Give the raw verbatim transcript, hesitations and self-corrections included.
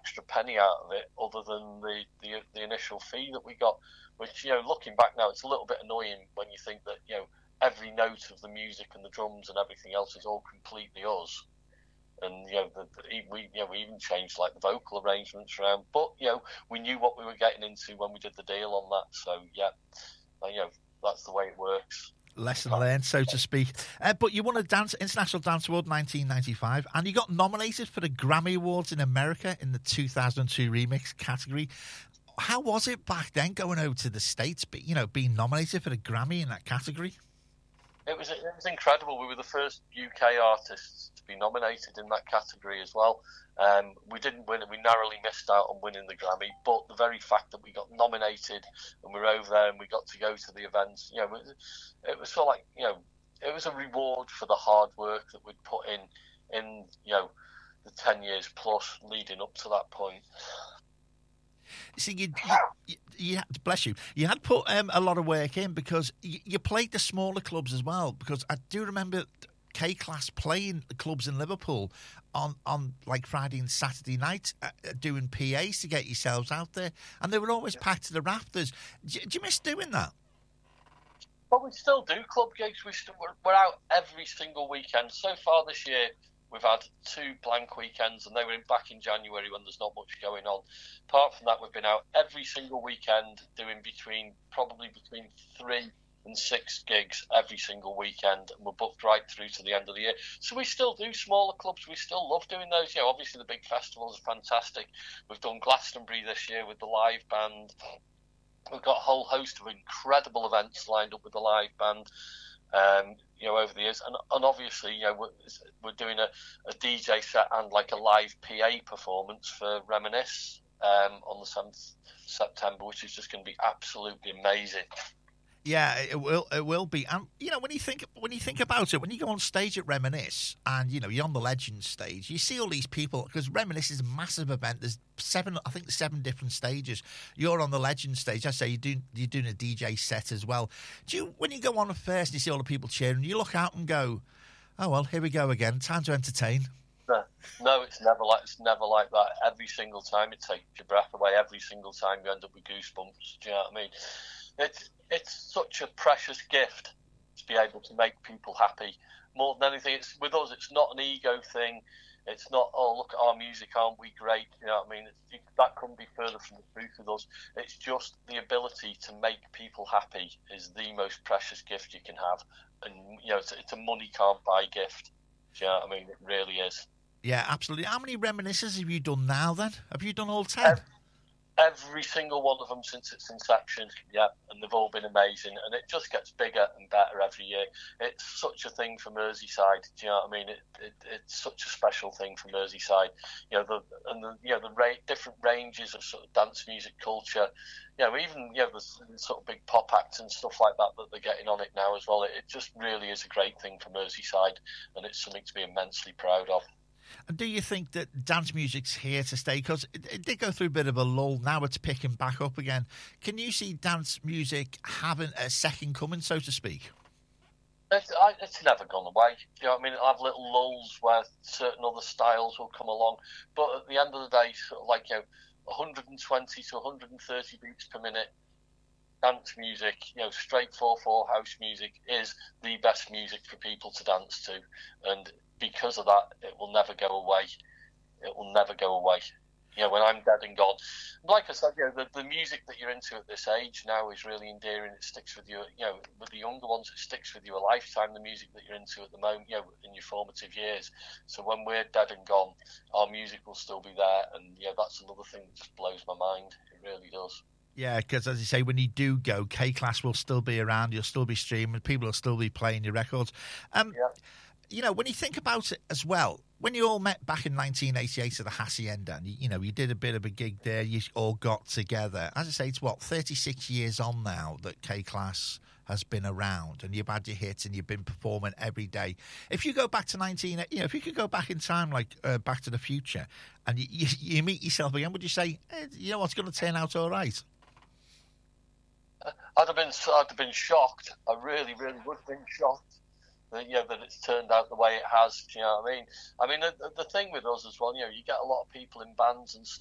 extra penny out of it other than the, the the initial fee that we got, which, you know, looking back now, it's a little bit annoying when you think that, you know, every note of the music and the drums and everything else is all completely us. And, you know, the, the, we, you know, we even changed, like, the vocal arrangements around. But, you know, we knew what we were getting into when we did the deal on that. So, yeah, you know, that's the way it works. Lesson learned, so to speak. Uh, but you won a dance International Dance Award nineteen ninety-five, and you got nominated for the Grammy Awards in America in the two thousand two remix category. How was it back then going over to the States, but, you know, being nominated for the Grammy in that category? It was it was incredible. We were the first U K artists to be nominated in that category as well. Um, we didn't win it. We narrowly missed out on winning the Grammy, but the very fact that we got nominated and we were over there and we got to go to the events, you know, it, it was sort of like, you know, it was a reward for the hard work that we'd put in, in, you know, the ten years plus leading up to that point. See, you, you, you had, bless you, you had put um, a lot of work in because you, you played the smaller clubs as well, because I do remember K-Class playing the clubs in Liverpool on, on like Friday and Saturday night, uh, doing P As to get yourselves out there, and they were always packed to the rafters. Do, do you miss doing that? Well, we still do club gigs. We still, we're, we're out every single weekend. So far this year, we've had two blank weekends, and they were in, back in January when there's not much going on. Apart from that, we've been out every single weekend doing between probably between three and six gigs every single weekend, and we're booked right through to the end of the year. So we still do smaller clubs. We still love doing those. You know, obviously the big festivals are fantastic. We've done Glastonbury this year with the live band. We've got a whole host of incredible events lined up with the live band. Um, you know, over the years, and, and obviously, you know, we're, we're doing a, a D J set and like a live P A performance for Reminisce um, on the seventh of September, which is just going to be absolutely amazing. Yeah, it will. It will be. And you know, when you think when you think about it, when you go on stage at Reminisce, and you know you're on the Legends stage, you see all these people, because Reminisce is a massive event. There's seven, I think, seven different stages. You're on the Legends stage. I say you're doing you're doing a D J set as well. Do you, when you go on first, and you see all the people cheering, you look out and go, "Oh well, here we go again. Time to entertain." No, no, it's never like it's never like that. Every single time, it takes your breath away. Every single time, you end up with goosebumps. Do you know what I mean? It's it's such a precious gift to be able to make people happy. More than anything, it's with us. It's not an ego thing. It's not, oh, look at our music, aren't we great? You know what I mean? It's, that couldn't be further from the truth with us. It's just the ability to make people happy is the most precious gift you can have, and you know, it's, it's a money can't buy gift. Do you know what I mean? It really is. Yeah, absolutely. How many Reminiscences have you done now? Then have you done all ten? Um, Every single one of them since its inception, yeah, and they've all been amazing, and it just gets bigger and better every year. It's such a thing for Merseyside, do you know what I mean? It, it it's such a special thing for Merseyside, you know, the and the you know the ra- different ranges of sort of dance music culture, you know, even you know the sort of big pop acts and stuff like that that they're getting on it now as well. It, it just really is a great thing for Merseyside, and it's something to be immensely proud of. And do you think that dance music's here to stay? Because it, it did go through a bit of a lull. Now it's picking back up again. Can you see dance music having a second coming, so to speak? It's, I, it's never gone away. You know what I mean? It'll have little lulls where certain other styles will come along. But at the end of the day, sort of like, you know, one hundred twenty to one hundred thirty beats per minute dance music, you know, straight four four house music is the best music for people to dance to. And because of that, it will never go away. It will never go away. You know, when I'm dead and gone, like I said, you know, the, the music that you're into at this age now is really endearing. It sticks with you. You know, with the younger ones, it sticks with you a lifetime. The music that you're into at the moment, you know, in your formative years. So when we're dead and gone, our music will still be there, and yeah, that's another thing that just blows my mind. It really does. Yeah, because as you say, when you do go, K-Class will still be around. You'll still be streaming. People will still be playing your records. Um, yeah. You know, when you think about it as well, when you all met back in nineteen eighty-eight at the Hacienda, and you, you know, you did a bit of a gig there, you all got together. As I say, it's what, thirty-six years on now that K-Class has been around, and you've had your hits and you've been performing every day. If you go back to nineteen, you know, if you could go back in time, like uh, Back to the Future, and you, you, you meet yourself again, would you say, eh, you know what's going to turn out all right? I'd have been, I'd have been shocked. I really, really would have been shocked. You know, that it's turned out the way it has. Do you know what I mean? I mean, the, the thing with us as well, you know, you get a lot of people in bands and